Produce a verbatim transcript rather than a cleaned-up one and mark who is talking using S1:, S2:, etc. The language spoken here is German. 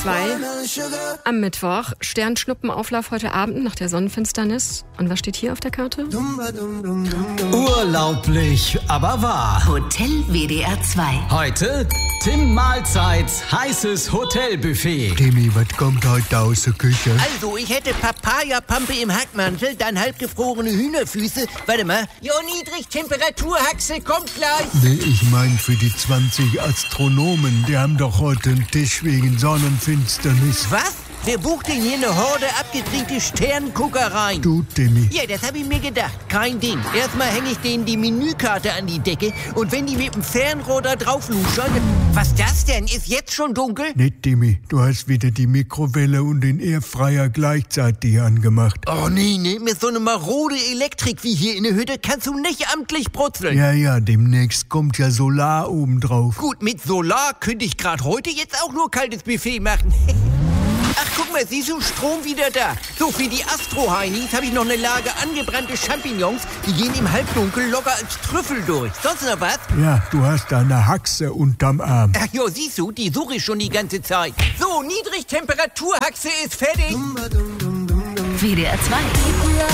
S1: Zwei. Am Mittwoch. Sternschnuppenauflauf heute Abend nach der Sonnenfinsternis. Und was steht hier auf der Karte?
S2: Urlaublich, aber wahr.
S3: Hotel W D R zwei.
S2: Heute Tim Mahlzeits heißes Hotelbuffet.
S4: Timmy, was kommt heute aus der Küche?
S5: Also, ich hätte Papaya-Pampe im Hackmantel, dann halbgefrorene Hühnerfüße. Warte mal. Jo, Niedrigtemperaturhaxe kommt gleich.
S4: Nee, ich mein für die zwanzig Astronomen. Die haben doch heute einen Tisch wegen Sonnenfinsternis.
S5: Was? Wer bucht denn hier eine Horde abgetrinkte Sternguckereien?
S4: Du, Timmy.
S5: Ja, das habe ich mir gedacht. Kein Ding. Erstmal hänge ich denen die Menükarte an die Decke und wenn die mit dem Fernrohr da drauf luschern... Was das denn? Ist jetzt schon dunkel?
S4: Nee, Timmy, du hast wieder die Mikrowelle und den Airfryer gleichzeitig angemacht.
S5: Oh nee, nee, mit so einer marode Elektrik wie hier in der Hütte kannst du nicht amtlich brutzeln.
S4: Ja, ja, demnächst kommt ja Solar obendrauf.
S5: Gut, mit Solar könnte ich gerade heute jetzt auch nur kaltes Buffet machen. Ach, guck mal, siehst du, Strom wieder da. So, für die Astro-Heinis habe ich noch eine Lage angebrannte Champignons. Die gehen im Halbdunkel locker als Trüffel durch. Sonst noch was?
S4: Ja, du hast da eine Haxe unterm Arm.
S5: Ach jo, siehst du, die suche ich schon die ganze Zeit. So, Niedrigtemperaturhaxe ist fertig.
S3: W D R zwei.